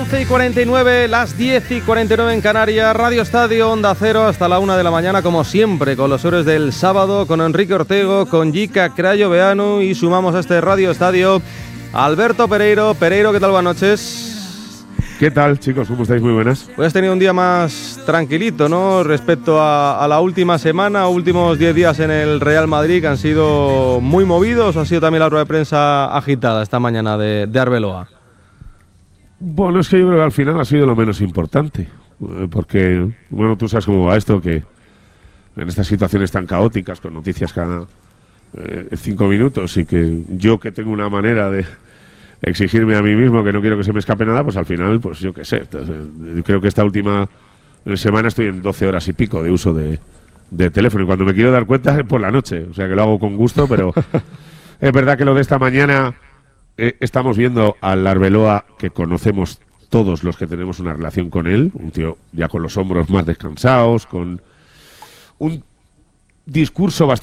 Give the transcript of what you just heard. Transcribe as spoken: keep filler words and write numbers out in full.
doce y cuarenta y nueve, las diez y cuarenta y nueve en Canarias, Radio Estadio, Onda Cero, hasta la una de la mañana, como siempre, con los héroes del sábado, con Enrique Ortego, con Jica Crayo Beanu, y sumamos a este Radio Estadio Alberto Pereiro. Pereiro, ¿qué tal? Buenas noches. ¿Qué tal, chicos? ¿Cómo estáis? Muy buenas. Pues has tenido un día más tranquilito, ¿no? Respecto a, a la última semana, últimos diez días en el Real Madrid, que han sido muy movidos, ¿o ha sido también la rueda de prensa agitada esta mañana de, de Arbeloa? Bueno, es que yo creo que al final ha sido lo menos importante, porque, bueno, tú sabes cómo va esto, que en estas situaciones tan caóticas, con noticias cada eh, cinco minutos, y que yo que tengo una manera de exigirme a mí mismo que no quiero que se me escape nada, pues al final, pues yo qué sé. Entonces, creo que esta última semana estoy en doce horas y pico de uso de, de teléfono, y cuando me quiero dar cuenta es por la noche, o sea que lo hago con gusto, pero es verdad que lo de esta mañana eh, estamos viendo al Arbeloa que conocemos todos los que tenemos una relación con él, un tío ya con los hombros más descansados, con un discurso bastante